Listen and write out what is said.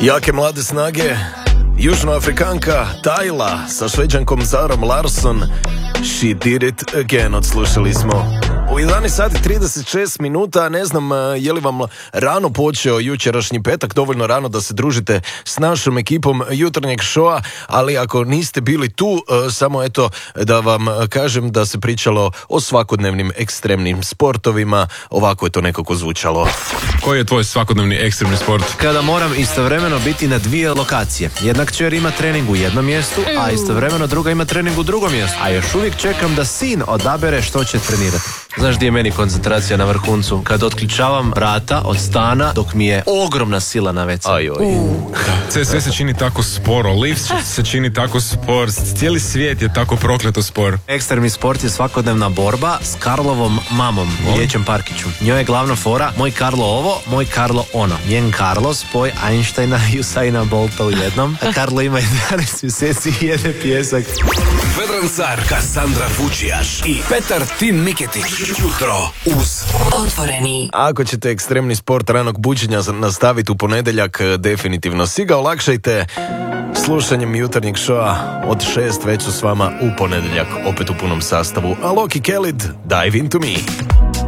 Jake mlade snage, Južnoafrikanka Tyla sa Šveđankom Zarom Larsson, She Did It Again odslušali smo. U 11 sati 36 minuta, ne znam je li vam rano počeo jučerašnji petak, dovoljno rano da se družite s našom ekipom jutarnjeg šoa, ali ako niste bili tu, samo eto da vam kažem da se pričalo o svakodnevnim ekstremnim sportovima, ovako je to nekako zvučalo. Koji je tvoj svakodnevni ekstremni sport? Kada moram istovremeno biti na dvije lokacije. Jedna kćer ima trening u jednom mjestu, a istovremeno druga ima trening u drugom mjestu. A još uvijek čekam da sin odabere što će trenirati. Znaš gdje je meni koncentracija na vrhuncu? Kad otključavam vrata od stana dok mi je ogromna sila na WC. Sve se čini tako sporo, lift se čini tako spor, cijeli svijet je tako prokleto spor. Ekstremni sport je svakodnevna borba s Karlovom mamom, Vijećem Parkiću. Njoj je glavna fora, moj Karlo ovo, moj Karlo ono. Njen Karlo spoj Einsteina i Usaina Bolta u jednom, a Karlo ima 11 mjeseci i jede pijesak. Vedran Car, Kassandra Vučijaš i Petar Tin Miketić. Jutro uz Otvoreni. Ako ćete ekstremni sport ranog buđenja nastaviti u ponedjeljak, definitivno si ga olakšajte slušanjem jutarnjeg šoa od 6 već su s vama u ponedjeljak, opet u punom sastavu. A Loki Khalid, Dive Into Me.